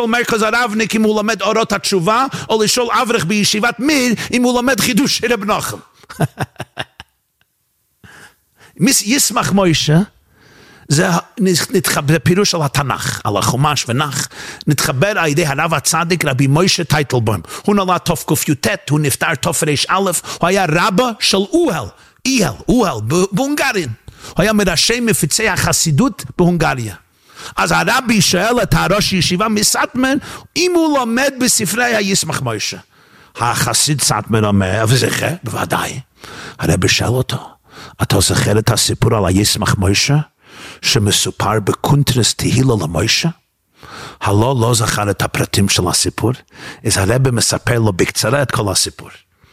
לשאול מרכז הרבניק אם הוא לומד אורות התשובה, או לשאול אברך בישיבת מיר אם הוא לומד חידוש רב נחום. ישמח מוישה, זה נתחבר פירוש על התנ"ך, על החומש ונח, נתחבר על ידי הרב הצדיק רבי מוישה טייטלבוים. הוא נולד תוף ק"ט, הוא נפטר תוף ר"א, הוא היה רבא של אוהל בהונגריה. הוא היה מראשי מפיצי החסידות בהונגריה. אז הרבי שואל את הראש ישיבה מסטמר, אם הוא לומד בספרי הישמח מוישה. החסיד סטמר אומר, וזכר, בוודאי. הרבי שואל אותו, אתה זוכר את הסיפור על הישמח מוישה? שמסופר בקונטרס תהילה למוישה? הלא לא זכר את הפרטים של הסיפור, אז הרבי מספר לו בקצרה את כל הסיפור.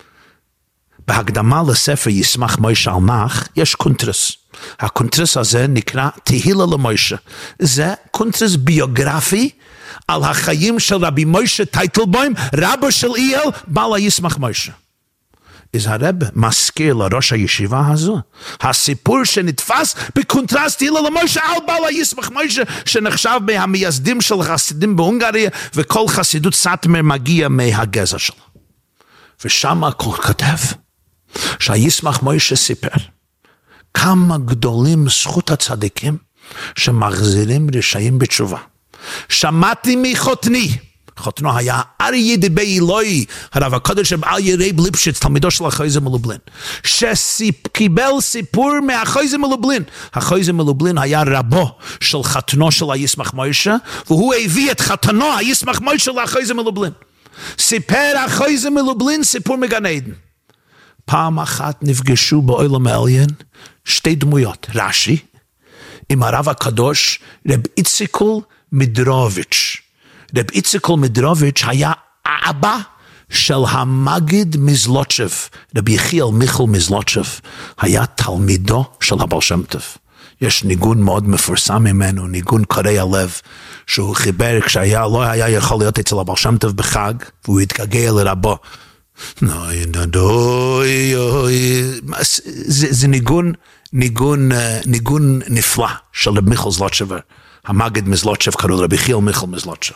בהקדמה לספר ישמח מוישה על נח, יש קונטרס. הקונטרס הזה נקרא תהילה למוישה. זה קונטרס ביוגרפי על החיים של רבי מוישה טייטלבוים, רבא של אייל, בעל הישמח מוישה. אז הרב מזכיר לראש הישיבה הזו, הסיפור שנתפס בקונטרסט תהילה למוישה על בעל הישמח מוישה, שנחשב מהמייסדים של חסידים בהונגריה, וכל חסידות סטמר מגיע מהגזע שלו. ושם הכל כתב, שהישמח מוישה סיפר, כמה גדולים זכות הצדיקים, שמחזירים רשעים בתשובה. שמעתי מחותני, חותנו היה אריה דבי אלוהי, הרב הקודש בעל ירב ליפשיץ, תלמידו של החויזה מלובלין, שקיבל סיפור מהחויזה מלובלין. החויזה מלובלין היה רבו של חתנו של הישמח מוישה, והוא הביא את חתנו הישמח מוישה לחויזה מלובלין. סיפר החויזה מלובלין סיפור מגן עדן. פעם אחת נפגשו בעולם העליון שתי דמויות, רש"י, עם הרב הקדוש רב איציקל מדרוביץ'. רב איציקל מדרוביץ' היה אבא של המגיד מזלוטשב. רב יחיאל מיכל מזלוטשב היה תלמידו של הבעל שם טוב. יש ניגון מאוד מפורסם ממנו, ניגון קורע לב, שהוא חיבר כשהיה, לא היה יכול להיות אצל הבעל שם טוב בחג, והוא התגעגע לרבו. זה ניגון נפלא של רב מיכל זלוטשבר. המגיד מזלוטשב קראו רבי יחיאל מיכל מזלוטשב.